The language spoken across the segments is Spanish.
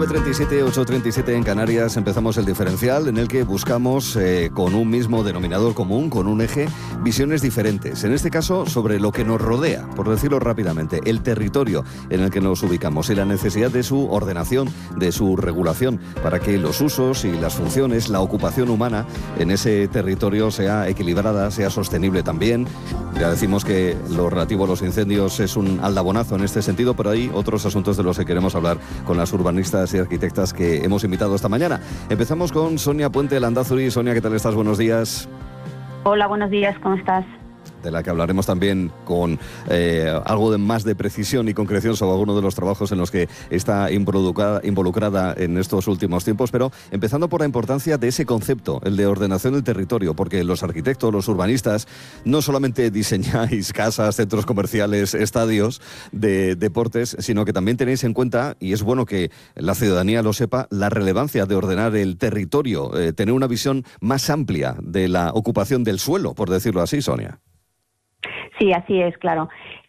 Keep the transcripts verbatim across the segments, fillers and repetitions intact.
nueve treinta y siete, ocho treinta y siete en Canarias empezamos el diferencial en el que buscamos eh, con un mismo denominador común, con un eje, visiones diferentes. En este caso sobre lo que nos rodea, por decirlo rápidamente, el territorio en el que nos ubicamos y la necesidad de su ordenación, de su regulación, para que los usos y las funciones, la ocupación humana en ese territorio sea equilibrada, sea sostenible también. Ya decimos que lo relativo a los incendios es un aldabonazo en este sentido, pero hay otros asuntos de los que queremos hablar con las urbanistas y arquitectas que hemos invitado esta mañana. Empezamos con Sonia Puente Landázuri. Sonia, ¿qué tal estás? Buenos días. Hola, buenos días, ¿cómo estás? De la que hablaremos también con eh, algo de más de precisión y concreción sobre algunos de los trabajos en los que está involucrada, involucrada en estos últimos tiempos, pero empezando por la importancia de ese concepto, el de ordenación del territorio, porque los arquitectos, los urbanistas, no solamente diseñáis casas, centros comerciales, estadios de deportes, sino que también tenéis en cuenta, y es bueno que la ciudadanía lo sepa, la relevancia de ordenar el territorio, eh, tener una visión más amplia de la ocupación del suelo, por decirlo así, Sonia. Sí, así es, claro.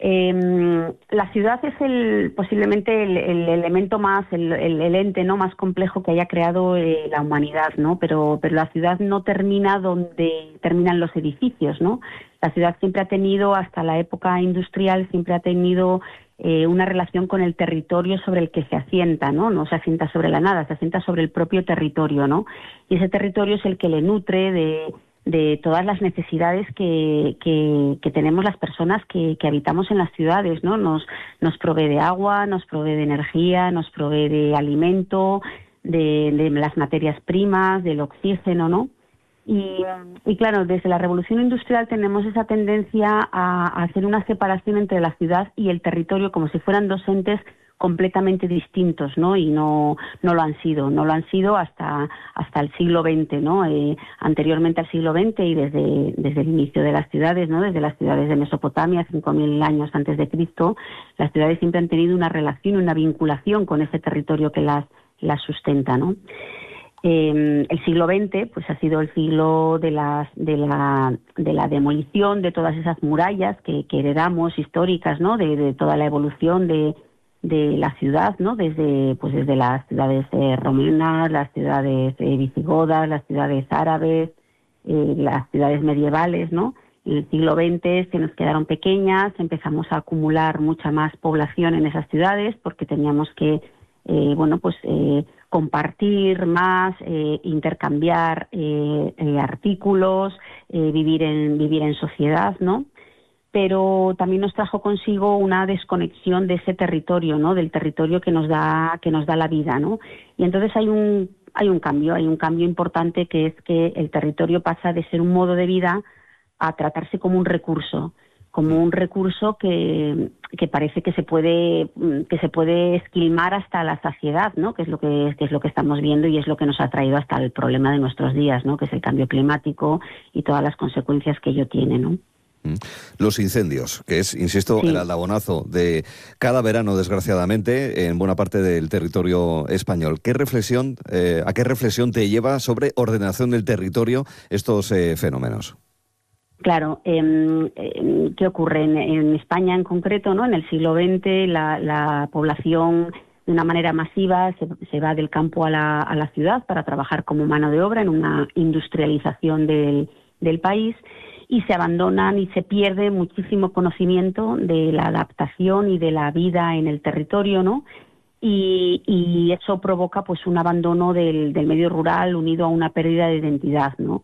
Eh, la ciudad es el posiblemente el, el elemento más, el, el, el ente no más complejo que haya creado eh, la humanidad, ¿no? Pero, pero la ciudad no termina donde terminan los edificios, ¿no? La ciudad siempre ha tenido, hasta la época industrial, siempre ha tenido eh, una relación con el territorio sobre el que se asienta, ¿no? No se asienta sobre la nada, se asienta sobre el propio territorio, ¿no? Y ese territorio es el que le nutre de de todas las necesidades que, que, que tenemos las personas que, que habitamos en las ciudades, ¿no? Nos, nos provee de agua, nos provee de energía, nos provee de alimento, de, de las materias primas, del oxígeno, ¿no? Y, y claro, desde la Revolución Industrial tenemos esa tendencia a, a hacer una separación entre la ciudad y el territorio como si fueran dos entes completamente distintos, ¿no? Y no no lo han sido, no lo han sido hasta hasta el siglo veinte, ¿no? Eh, anteriormente al siglo veinte y desde desde el inicio de las ciudades, ¿no? Desde las ciudades de Mesopotamia, cinco mil años antes de Cristo, las ciudades siempre han tenido una relación, una vinculación con ese territorio que las las sustenta, ¿no? Eh, el siglo veinte, pues ha sido el siglo de las de la de la demolición de todas esas murallas que, que heredamos históricas, ¿no? De, de toda la evolución de de la ciudad, ¿no? Desde pues desde las ciudades eh, romanas, las ciudades eh, visigodas, las ciudades árabes, eh, las ciudades medievales, ¿no? En el siglo veinte se nos quedaron pequeñas, empezamos a acumular mucha más población en esas ciudades porque teníamos que eh, bueno pues eh, compartir más, eh, intercambiar eh, eh, artículos, eh, vivir en vivir en sociedad, ¿no? Pero también nos trajo consigo una desconexión de ese territorio, ¿no? Del territorio que nos da que nos da la vida, ¿no? Y entonces hay un hay un cambio, hay un cambio importante, que es que el territorio pasa de ser un modo de vida a tratarse como un recurso, como un recurso que, que parece que se puede que se puede esquilmar hasta la saciedad, ¿no? Que es lo que, que es lo que estamos viendo y es lo que nos ha traído hasta el problema de nuestros días, ¿no? Que es el cambio climático y todas las consecuencias que ello tiene, ¿no? Los incendios, que es, insisto, sí. el aldabonazo de cada verano, desgraciadamente, en buena parte del territorio español. ¿Qué reflexión, eh, ¿A qué reflexión te lleva sobre ordenación del territorio estos eh, fenómenos? Claro, eh, eh, ¿qué ocurre? En, en España en concreto, ¿no? En el siglo veinte la, la población de una manera masiva se, se va del campo a la, a la ciudad para trabajar como mano de obra en una industrialización del, del país, y se abandonan y se pierde muchísimo conocimiento de la adaptación y de la vida en el territorio, ¿no? Y, y eso provoca pues un abandono del, del medio rural unido a una pérdida de identidad, ¿no?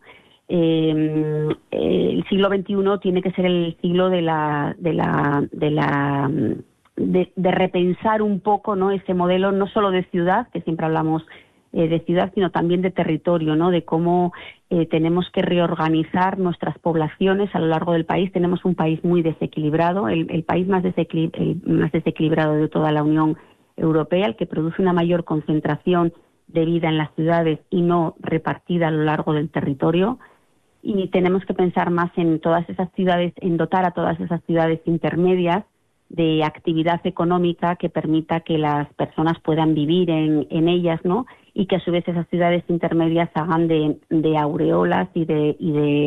Eh, el siglo veintiuno tiene que ser el siglo de la de la de la de, de repensar un poco, ¿no? Ese modelo no solo de ciudad, que siempre hablamos eh, de ciudad, sino también de territorio, ¿no? De cómo eh, tenemos que reorganizar nuestras poblaciones a lo largo del país. Tenemos un país muy desequilibrado, el, el país más, desequil, el más desequilibrado de toda la Unión Europea, el que produce una mayor concentración de vida en las ciudades y no repartida a lo largo del territorio. Y tenemos que pensar más en todas esas ciudades, en dotar a todas esas ciudades intermedias de actividad económica que permita que las personas puedan vivir en, en ellas, ¿no? Y que a su vez esas ciudades intermedias hagan de, de aureolas y de, y de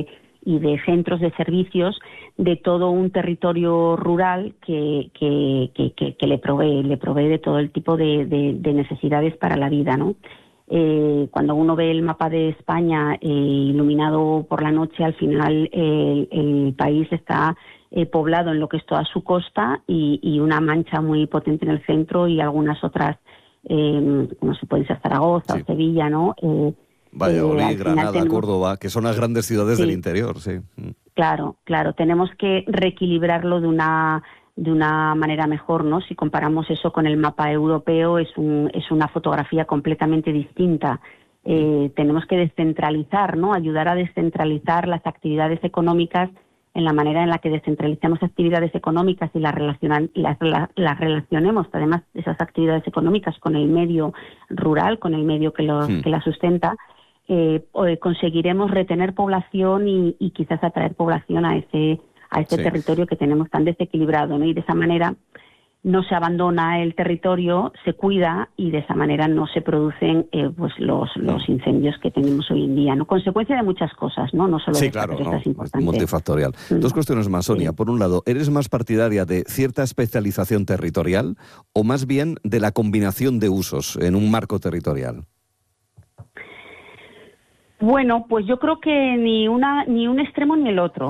y de centros de servicios de todo un territorio rural que, que, que, que, que le provee, le provee de todo el tipo de, de, de necesidades para la vida, ¿no? Eh, cuando uno ve el mapa de España eh, iluminado por la noche, al final eh, el país está eh, poblado en lo que es toda su costa y, y una mancha muy potente en el centro y algunas otras, eh, como se puede ser Zaragoza, sí, o Sevilla, ¿no? Eh, Valladolid, eh, Granada, tenemos, Córdoba, que son las grandes ciudades, sí, del interior, sí. Claro, claro, tenemos que reequilibrarlo de una de una manera mejor, ¿no? Si comparamos eso con el mapa europeo, es un es una fotografía completamente distinta. Eh, tenemos que descentralizar, ¿no? Ayudar a descentralizar las actividades económicas en la manera en la que descentralicemos actividades económicas y las, relacionan, las, las, las relacionemos, además, esas actividades económicas con el medio rural, con el medio que, los, sí. que las sustenta. Eh, conseguiremos retener población y, y quizás atraer población a ese a ese sí. territorio que tenemos tan desequilibrado, ¿no? Y de esa manera no se abandona el territorio, se cuida y de esa manera no se producen eh, pues los los incendios que tenemos hoy en día, ¿no? Consecuencia de muchas cosas, ¿no? No solo sí, de claro, esta, no, es importante. Multifactorial. Mm. Dos cuestiones más, Sonia. Sí. Por un lado, ¿eres más partidaria de cierta especialización territorial o más bien de la combinación de usos en un marco territorial? Bueno, pues yo creo que ni una ni un extremo ni el otro.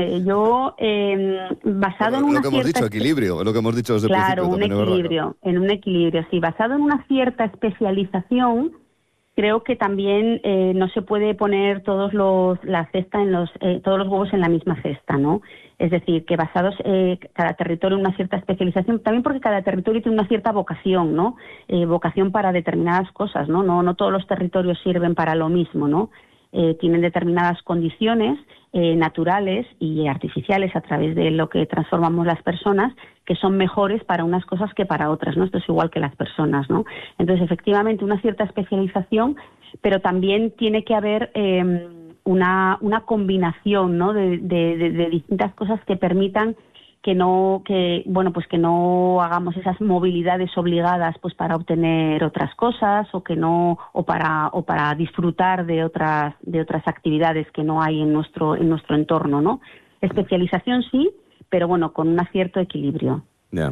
yo, eh, basado lo, en una lo que hemos cierta... dicho, equilibrio, lo que hemos dicho desde claro, el principio. Claro, un equilibrio, en un equilibrio, sí. Basado en una cierta especialización, creo que también eh, no se puede poner todos los la cesta en los eh, todos los huevos en la misma cesta, ¿no? Es decir, que basados eh, cada territorio en una cierta especialización, también porque cada territorio tiene una cierta vocación, ¿no? Eh, vocación para determinadas cosas, ¿no? No no todos los territorios sirven para lo mismo, ¿no? Eh, tienen determinadas condiciones eh, naturales y artificiales a través de lo que transformamos las personas que son mejores para unas cosas que para otras, ¿no? Esto es igual que las personas, ¿no? Entonces, efectivamente, una cierta especialización, pero también tiene que haber eh, una, una combinación, ¿no? de, de, de, de distintas cosas que permitan que no que bueno pues que no hagamos esas movilidades obligadas pues para obtener otras cosas o que no o para o para disfrutar de otras de otras actividades que no hay en nuestro en nuestro entorno, ¿no? Especialización sí, pero bueno, con un cierto equilibrio. Yeah.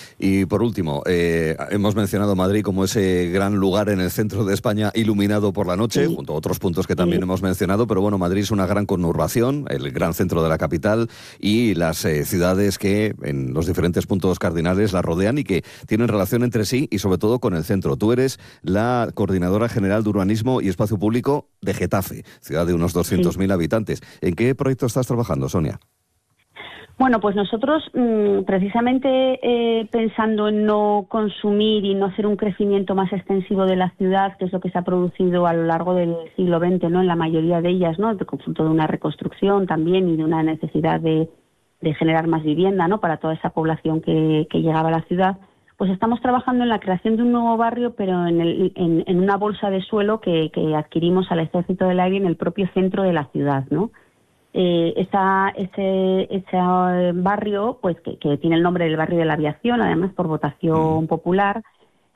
Y por último, eh, hemos mencionado Madrid como ese gran lugar en el centro de España iluminado por la noche, sí. junto a otros puntos que también sí. hemos mencionado, pero bueno, Madrid es una gran conurbación, el gran centro de la capital y las eh, ciudades que en los diferentes puntos cardinales la rodean y que tienen relación entre sí y sobre todo con el centro. Tú eres la Coordinadora General de Urbanismo y Espacio Público de Getafe, ciudad de unos doscientos mil sí. habitantes. ¿En qué proyecto estás trabajando, Sonia? Bueno, pues nosotros mmm, precisamente eh, pensando en no consumir y no hacer un crecimiento más extensivo de la ciudad, que es lo que se ha producido a lo largo del siglo veinte, ¿no? En la mayoría de ellas, ¿no? De conjunto de una reconstrucción también y de una necesidad de, de generar más vivienda, ¿no? Para toda esa población que, que llegaba a la ciudad. Pues estamos trabajando en la creación de un nuevo barrio, pero en, el, en, en una bolsa de suelo que, que adquirimos al Ejército del Aire en el propio centro de la ciudad, ¿no? Eh, esa, ese, ese barrio, pues que, que tiene el nombre del barrio de la aviación, además por votación popular,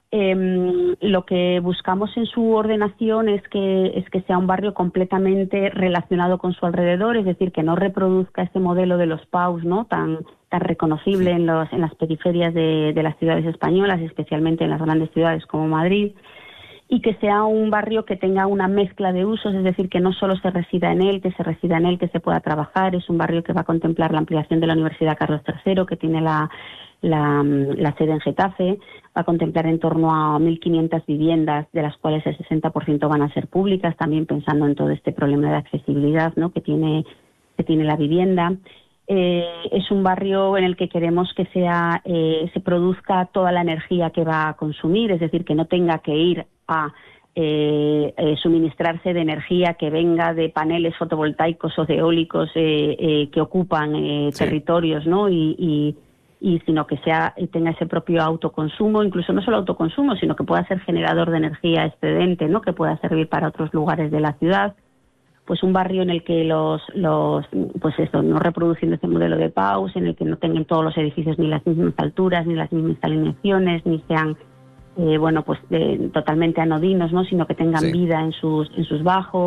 eh, lo que buscamos en su ordenación es que, es que sea un barrio completamente relacionado con su alrededor, es decir, que no reproduzca ese modelo de los P A Us, ¿no? tan, tan reconocible en, los, en las periferias de, de las ciudades españolas, especialmente en las grandes ciudades como Madrid, y que sea un barrio que tenga una mezcla de usos, es decir, que no solo se resida en él, que se resida en él, que se pueda trabajar. Es un barrio que va a contemplar la ampliación de la Universidad Carlos tercero, que tiene la, la, la sede en Getafe, va a contemplar en torno a mil quinientas viviendas, de las cuales el sesenta por ciento van a ser públicas, también pensando en todo este problema de accesibilidad, ¿no? que tiene, que tiene la vivienda. Eh, es un barrio en el que queremos que sea eh, se produzca toda la energía que va a consumir, es decir, que no tenga que ir a eh, eh, suministrarse de energía que venga de paneles fotovoltaicos o de eólicos eh, eh, que ocupan eh, sí. territorios, ¿no? Y, y, y sino que sea tenga ese propio autoconsumo, incluso no solo autoconsumo, sino que pueda ser generador de energía excedente, ¿no? Que pueda servir para otros lugares de la ciudad. Pues un barrio en el que los, los pues esto, no reproduciendo ese modelo de P A Us, en el que no tengan todos los edificios ni las mismas alturas, ni las mismas alineaciones, ni sean, eh, bueno, pues de, totalmente anodinos, ¿no? Sino que tengan sí. vida en sus, en sus bajos,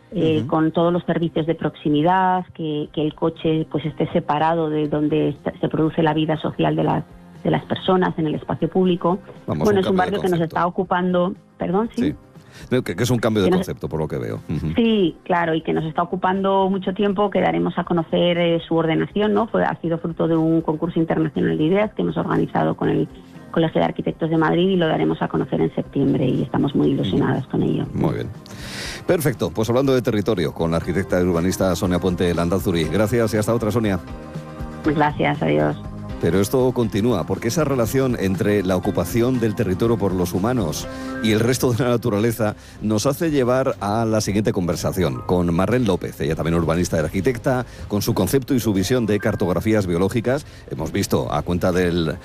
eh, uh-huh. con todos los servicios de proximidad, que, que el coche pues esté separado de donde está, se produce la vida social de las de las personas en el espacio público. Vamos, bueno, un es un barrio que nos está ocupando, perdón, sí. sí. Que, que es un cambio de nos, concepto, por lo que veo. Uh-huh. Sí, claro, y que nos está ocupando mucho tiempo, que daremos a conocer eh, su ordenación, ¿no? Fue, ha sido fruto de un concurso internacional de ideas que hemos organizado con el Colegio de Arquitectos de Madrid y lo daremos a conocer en septiembre y estamos muy ilusionadas uh-huh. con ello. Muy bien. Perfecto, pues hablando de territorio, con la arquitecta y urbanista Sonia Puente Landázuri. Gracias y hasta otra, Sonia. Gracias, adiós. Pero esto continúa, porque esa relación entre la ocupación del territorio por los humanos y el resto de la naturaleza nos hace llevar a la siguiente conversación con Marlene López, ella también urbanista y arquitecta, con su concepto y su visión de cartografías biológicas. Hemos visto a cuenta del